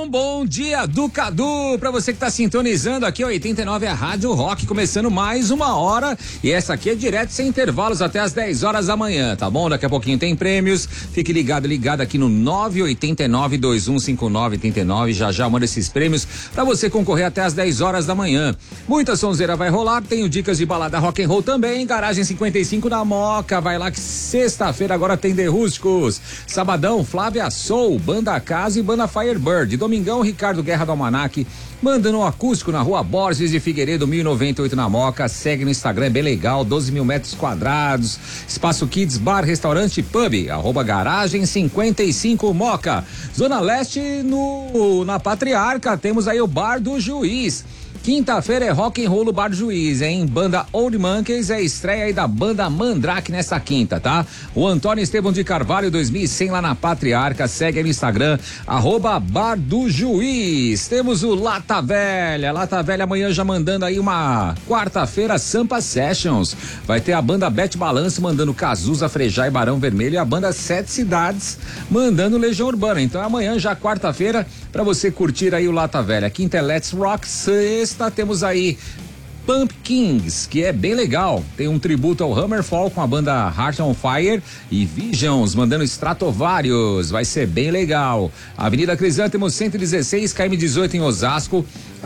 bom dia do Cadu, pra você que tá sintonizando aqui, 89 a Rádio Rock, começando mais uma hora, e essa aqui é direto sem intervalos até as 10 horas da manhã, tá bom? Daqui a pouquinho tem prêmios, fique ligado aqui no 989-2159-89, já manda esses prêmios pra você concorrer até as 10 horas da manhã. Muita sonzeira vai rolar, tenho dicas de balada rock and roll também, Garagem 55 da Moca, vai lá que sexta-feira agora tem The Rústicos, sabadão, Flávia Soul, Banda Casa e Banda Firebird. Domingão, Ricardo Guerra do Almanac, mandando um acústico na Rua Borges de Figueiredo, 1098 na Moca. Segue no Instagram, é bem legal, 12 mil metros quadrados. Espaço Kids, Bar, Restaurante, Pub, @Garagem 55 Moca. Zona Leste, na Patriarca, temos aí o Bar do Juiz. Quinta-feira é rock and roll no Bar do Juiz, hein? Banda Old Monkeys, é a estreia aí da banda Mandrake nessa quinta, tá? O Antônio Estevão de Carvalho 2100 lá na Patriarca, segue aí no Instagram, @Bar do Juiz. Temos o Lata Velha amanhã já mandando aí uma quarta-feira Sampa Sessions. Vai ter a banda Bet Balanço mandando Cazuza, Frejá e Barão Vermelho e a banda Sete Cidades mandando Legião Urbana. Então amanhã já quarta-feira pra você curtir aí o Lata Velha. Quinta é Let's Rock, sexta temos aí Pumpkins, que é bem legal. Tem um tributo ao Hammerfall com a banda Heart on Fire e Visions mandando Stratovarius. Vai ser bem legal. Avenida Crisântemo 116, KM 18 em Osasco.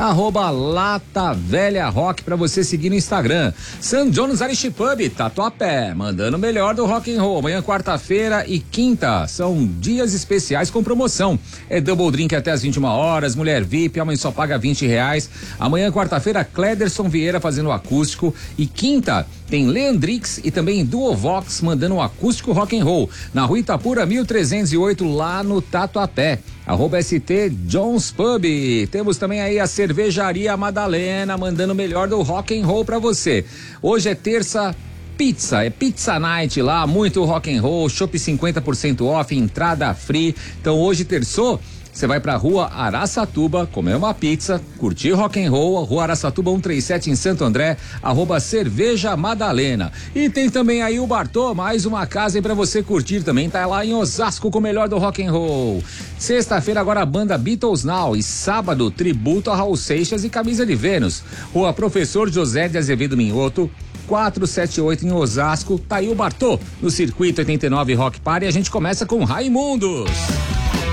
@Lata Velha Rock pra você seguir no Instagram. St. John's Irish Pub, Tatuapé, mandando o melhor do rock and roll. Amanhã, quarta-feira e quinta, são dias especiais com promoção. É double drink até as 21 horas, mulher VIP, amanhã só paga R$20. Amanhã, quarta-feira, Clederson Vieira fazendo acústico. E quinta, tem Leandrix e também Duovox mandando um acústico rock and roll. Na Rua Itapura, 1308, lá no Tatuapé. @ST Jones Pub. Temos também aí a Cervejaria Madalena mandando o melhor do rock and roll pra você. Hoje é terça, pizza, é Pizza Night lá, muito rock and roll, chopp 50% off, entrada free. Então hoje terçou, você vai pra Rua Araçatuba, comer uma pizza, curtir rock and roll, Rua Araçatuba 137 em Santo André, @Cerveja Madalena. E tem também aí o Bartô, mais uma casa aí pra você curtir também, tá lá em Osasco com o melhor do rock and roll. Sexta-feira agora a banda Beatles Now e sábado tributo a Raul Seixas e Camisa de Vênus. Rua Professor José de Azevedo Minhoto, 478 em Osasco, tá aí o Bartô no Circuito 89 Rock Party e a gente começa com Raimundos.